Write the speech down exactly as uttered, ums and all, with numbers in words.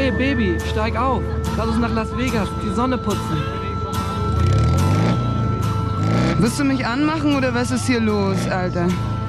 Hey Baby, steig auf. Lass uns nach Las Vegas, die Sonne putzen. Wirst du mich anmachen oder was ist hier los, Alter?